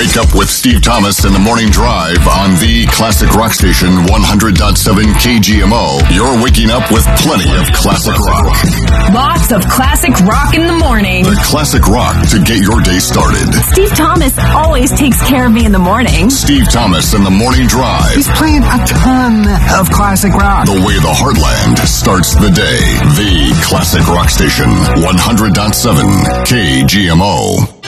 Wake up with Steve Thomas in the Morning Drive on the classic rock station 100.7 KGMO. You're waking up with plenty of classic rock. Lots of classic rock in the morning. The classic rock to get your day started. Steve Thomas always takes care of me in the morning. Steve Thomas in the Morning Drive. He's playing a ton of classic rock. The way the heartland starts the day. The classic rock station 100.7 KGMO.